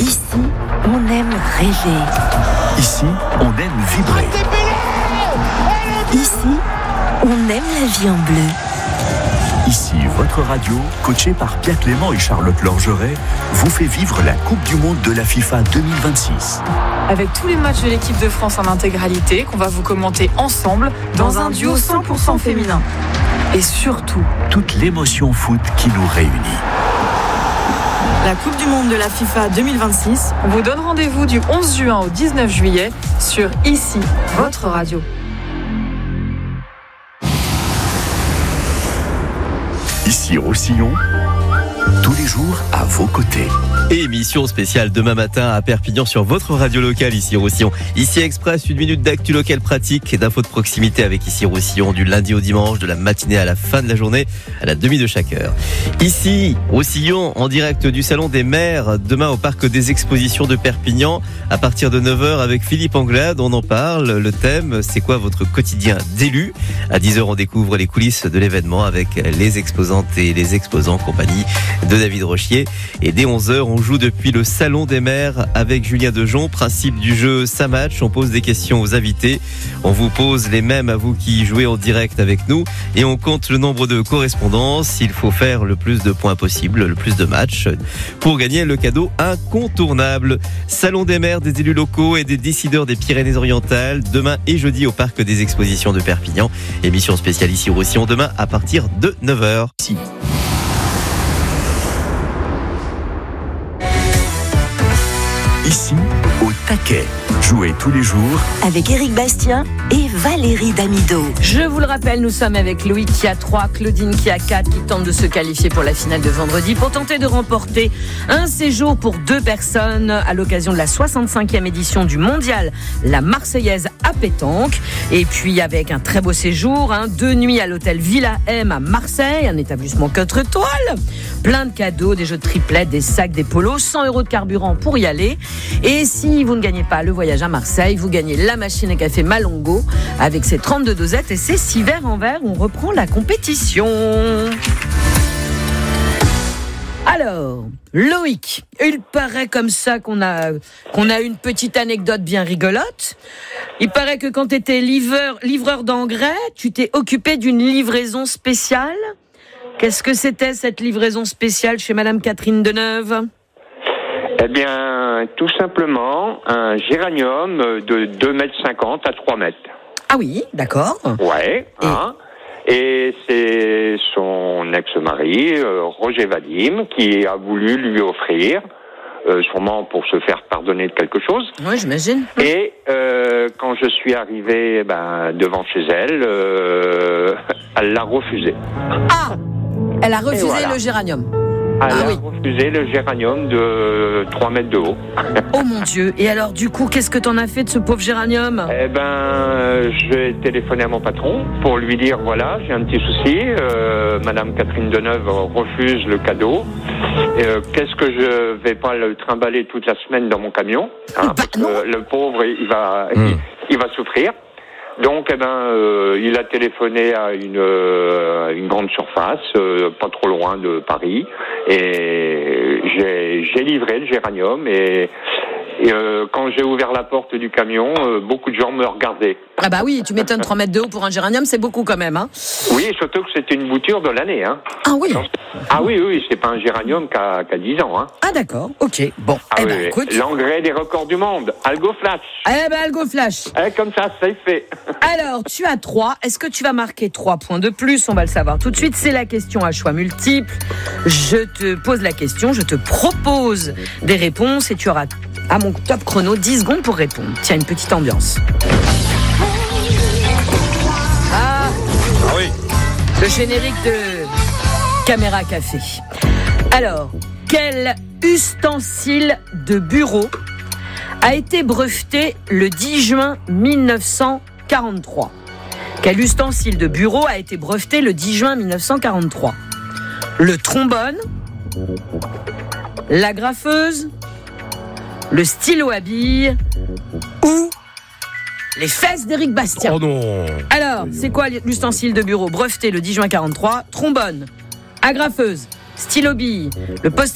Ici, on aime rêver. Ici, on aime vibrer. Ici, on aime la vie en bleu. Ici, votre radio, coachée par Pierre Clément et Charlotte Lorgeret, vous fait vivre la Coupe du Monde de la FIFA 2026. Avec tous les matchs de l'équipe de France en intégralité, qu'on va vous commenter ensemble dans un duo 100% féminin. Et surtout, toute l'émotion foot qui nous réunit. La Coupe du Monde de la FIFA 2026 vous donne rendez-vous du 11 juin au 19 juillet sur Ici, votre radio. Ici Roussillon, tous les jours à vos côtés. Et émission spéciale demain matin à Perpignan sur votre radio locale Ici Roussillon. Ici Express, une minute d'actu locale pratique et d'infos de proximité avec Ici Roussillon du lundi au dimanche, de la matinée à la fin de la journée, à la demi de chaque heure. Ici Roussillon, en direct du Salon des maires, demain au Parc des Expositions de Perpignan, à partir de 9h avec Philippe Anglade, on en parle. Le thème, c'est quoi votre quotidien d'élu ? À 10h, on découvre les coulisses de l'événement avec les exposantes et les exposants en compagnie de David Rochier. Et dès 11h, on joue depuis le Salon des maires avec Julien Dejon. Principe du jeu, ça match. On pose des questions aux invités. On vous pose les mêmes à vous qui jouez en direct avec nous. Et on compte le nombre de correspondances. Il faut faire le plus de points possible, le plus de matchs pour gagner le cadeau incontournable. Salon des maires, des élus locaux et des décideurs des Pyrénées-Orientales. Demain et jeudi au Parc des Expositions de Perpignan. Émission spéciale Ici Roussillon demain à partir de 9h. Ici, au taquet. Jouez tous les jours avec Éric Bastien et Valérie Damido. Je vous le rappelle, nous sommes avec Loïc qui a 3, Claudine qui a 4, qui tente de se qualifier pour la finale de vendredi pour tenter de remporter un séjour pour 2 personnes à l'occasion de la 65e édition du mondial La Marseillaise à pétanque. Et puis avec un très beau séjour, 2 nuits à l'hôtel Villa M à Marseille, un établissement 4 étoiles. Plein de cadeaux, des jeux de triplettes, des sacs, des polos, 100 € de carburant pour y aller. Et si vous ne gagnez pas le voyage à Marseille, vous gagnez la machine à café Malongo avec ses 32 dosettes et ses 6 verres en verre. On reprend la compétition. Alors, Loïc, il paraît comme ça qu'on a une petite anecdote bien rigolote. Il paraît que quand tu étais livreur d'engrais, tu t'es occupé d'une livraison spéciale. Qu'est-ce que c'était cette livraison spéciale chez Madame Catherine Deneuve ? Eh bien, tout simplement, un géranium de 2,50 m à 3 mètres. Ah oui, d'accord. Ouais, Et c'est son ex-mari, Roger Vadim, qui a voulu lui offrir, sûrement pour se faire pardonner de quelque chose. Oui, j'imagine. Et quand je suis arrivé devant chez elle, elle l'a refusé. Ah, elle a refusé le géranium. Elle a refusé le géranium de 3 mètres de haut. Oh mon Dieu. Et alors, du coup, qu'est-ce que t'en as fait de ce pauvre géranium ? Eh ben, j'ai téléphoné à mon patron pour lui dire, voilà, j'ai un petit souci. Madame Catherine Deneuve refuse le cadeau. Qu'est-ce que je vais pas le trimballer toute la semaine dans mon camion, parce que le pauvre, il va souffrir. Donc, il a téléphoné à une grande surface, pas trop loin de Paris, et j'ai livré le géranium. Et quand j'ai ouvert la porte du camion, beaucoup de gens me regardaient. Ah bah oui, tu m'étonnes, 3 mètres de haut pour un géranium, c'est beaucoup quand même. Oui, surtout que c'était une bouture de l'année. Ah oui. Ah oui, c'est pas un géranium qui a 10 ans. Ah d'accord, ok. Bon, écoute. L'engrais des records du monde, AlgoFlash. AlgoFlash. Comme ça, c'est fait. Alors, tu as 3. Est-ce que tu vas marquer 3 points de plus ? On va le savoir tout de suite. C'est la question à choix multiples. Je te pose la question, je te propose des réponses et tu auras, à mon top chrono, 10 secondes pour répondre. Tiens, une petite ambiance. Ah oui. Le générique de Caméra Café. Alors, quel ustensile de bureau a été breveté le 10 juin 1943 ? Quel ustensile de bureau a été breveté le 10 juin 1943 ? Le trombone, la graffeuse, le stylo à billes ou les fesses d'Éric Bastien. Oh non. Alors, c'est quoi l'ustensile de bureau breveté le 10 juin 1943 ? Trombone, agrafeuse, stylo bille, le poster